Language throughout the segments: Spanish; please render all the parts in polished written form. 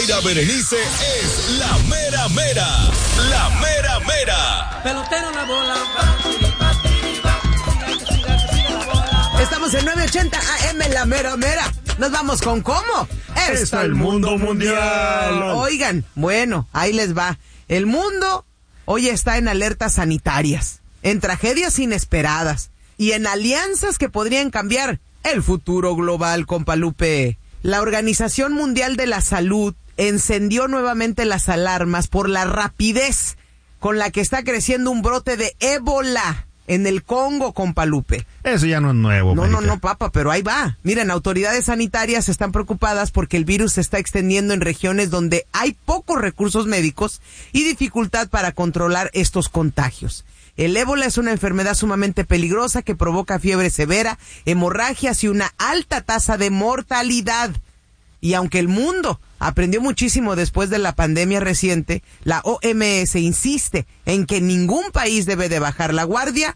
Zaira Berenice es la mera mera. La mera mera. Pelotero en la bola. Estamos en 980 AM, la mera mera. Nos vamos con ¿cómo? Está el mundo mundial. Oigan, bueno, ahí les va. El mundo hoy está en alertas sanitarias, en tragedias inesperadas y en alianzas que podrían cambiar el futuro global, compa Lupe. La Organización Mundial de la Salud encendió nuevamente las alarmas por la rapidez con la que está creciendo un brote de ébola en el Congo, compa Lupe. Eso ya no es nuevo. No, papa, pero ahí va. Miren, autoridades sanitarias están preocupadas porque el virus se está extendiendo en regiones donde hay pocos recursos médicos y dificultad para controlar estos contagios. El ébola es una enfermedad sumamente peligrosa que provoca fiebre severa, hemorragias y una alta tasa de mortalidad. Y aunque el mundo aprendió muchísimo después de la pandemia reciente, la OMS insiste en que ningún país debe de bajar la guardia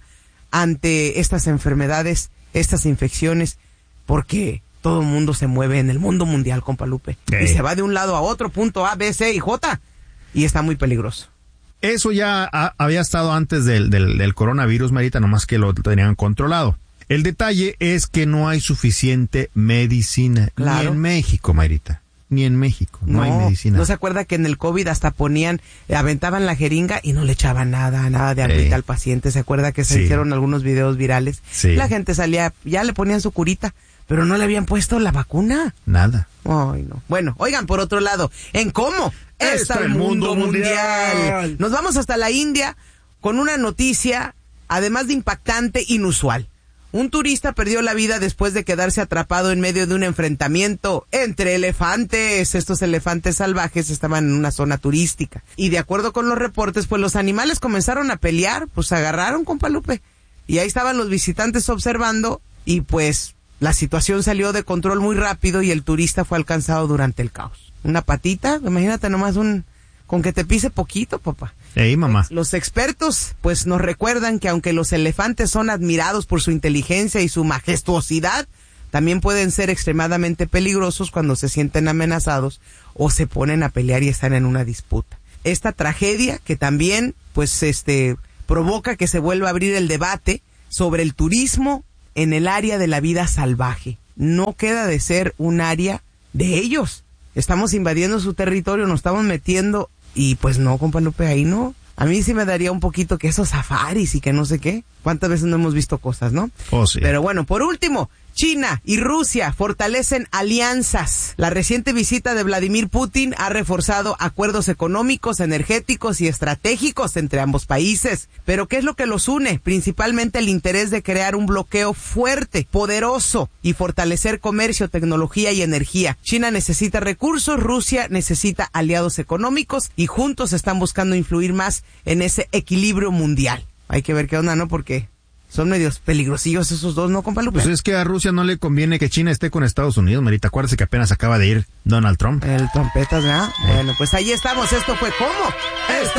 ante estas enfermedades, estas infecciones, porque todo el mundo se mueve en el mundo mundial, compa Lupe. Y se va de un lado a otro, punto A, B, C y J, y está muy peligroso. Eso ya había estado antes del coronavirus, Marita, nomás que lo tenían controlado. El detalle es que no hay suficiente medicina, claro. Ni en México, Marita, ni en México, no hay medicina. ¿No se acuerda que en el COVID hasta aventaban la jeringa y no le echaban nada de agüita al paciente? ¿Se acuerda que se hicieron algunos videos virales? Sí. La gente salía, ya le ponían su curita, pero no le habían puesto la vacuna. Nada. Ay, no. Bueno, oigan, por otro lado, ¿en cómo está el mundo mundial? Nos vamos hasta la India con una noticia, además de impactante, inusual. Un turista perdió la vida después de quedarse atrapado en medio de un enfrentamiento entre elefantes. Estos elefantes salvajes estaban en una zona turística. Y de acuerdo con los reportes, pues los animales comenzaron a pelear, pues se agarraron, compa Lupe. Y ahí estaban los visitantes observando y pues la situación salió de control muy rápido y el turista fue alcanzado durante el caos. Una patita, imagínate nomás con que te pise poquito, papá. Mamá. Los expertos, pues, nos recuerdan que aunque los elefantes son admirados por su inteligencia y su majestuosidad, también pueden ser extremadamente peligrosos cuando se sienten amenazados o se ponen a pelear y están en una disputa. Esta tragedia que también, pues, provoca que se vuelva a abrir el debate sobre el turismo en el área de la vida salvaje. No queda de ser un área de ellos. Estamos invadiendo su territorio, nos estamos metiendo. Y pues no, compa Lupe, ahí no. A mí sí me daría un poquito que esos safaris y que no sé qué. ¿Cuántas veces no hemos visto cosas, no? Oh, sí. Pero bueno, por último, China y Rusia fortalecen alianzas. La reciente visita de Vladimir Putin ha reforzado acuerdos económicos, energéticos y estratégicos entre ambos países. Pero ¿qué es lo que los une? Principalmente el interés de crear un bloqueo fuerte, poderoso y fortalecer comercio, tecnología y energía. China necesita recursos, Rusia necesita aliados económicos y juntos están buscando influir más en ese equilibrio mundial. Hay que ver qué onda, ¿no? Porque son medios peligrosillos esos dos, ¿no, compa Lupe? Pues es que a Rusia no le conviene que China esté con Estados Unidos, Marita. Acuérdese que apenas acaba de ir Donald Trump. El trompetas, ¿verdad? Bueno, pues ahí estamos. Esto fue ¿Cómo?